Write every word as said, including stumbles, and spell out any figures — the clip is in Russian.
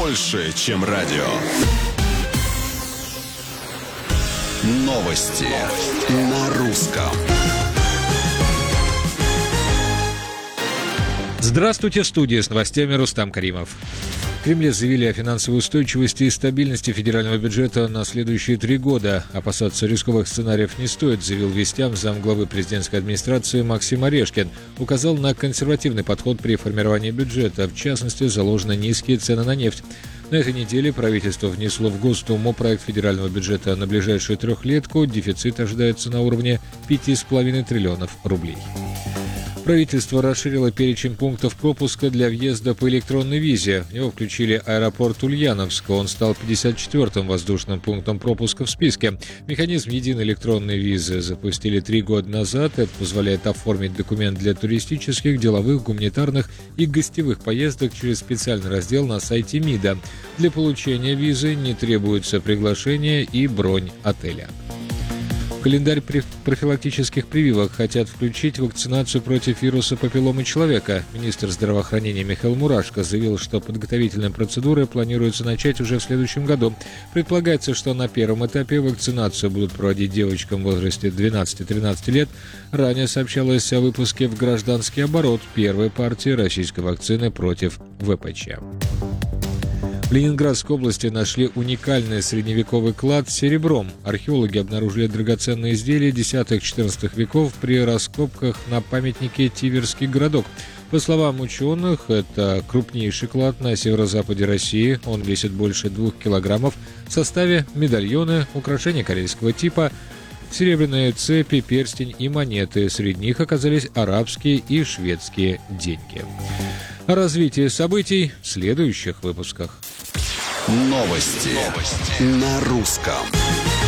больше, чем радио. Новости на русском. Здравствуйте, в студии с новостями Рустам Каримов. В Кремле заявили о финансовой устойчивости и стабильности федерального бюджета на следующие три года. Опасаться рисковых сценариев не стоит, заявил вестям замглавы президентской администрации Максим Орешкин. Указал на консервативный подход при формировании бюджета. В частности, заложены низкие цены на нефть. На этой неделе правительство внесло в Госдуму проект федерального бюджета на ближайшую трехлетку. Дефицит ожидается на уровне пяти с половиной триллионов рублей. Правительство расширило перечень пунктов пропуска для въезда по электронной визе. В него включили аэропорт Ульяновска. Он стал пятьдесят четвёртым воздушным пунктом пропуска в списке. Механизм единой электронной визы запустили три года назад. Это позволяет оформить документ для туристических, деловых, гуманитарных и гостевых поездок через специальный раздел на сайте МИДа. Для получения визы не требуется приглашение и бронь отеля. В календарь профилактических прививок хотят включить вакцинацию против вируса папилломы человека. Министр здравоохранения Михаил Мурашко заявил, что подготовительные процедуры планируется начать уже в следующем году. Предполагается, что на первом этапе вакцинацию будут проводить девочкам в возрасте двенадцати-тринадцати лет. Ранее сообщалось о выпуске в гражданский оборот первой партии российской вакцины против ВПЧ. В Ленинградской области нашли уникальный средневековый клад с серебром. Археологи обнаружили драгоценные изделия десятых-четырнадцатых веков при раскопках на памятнике Тиверский городок. По словам ученых, это крупнейший клад на северо-западе России. Он весит больше двух килограммов. В составе медальоны, украшения корейского типа, серебряные цепи, перстень и монеты. Среди них оказались арабские и шведские деньги. О развитии событий в следующих выпусках. Новости, Новости. На русском.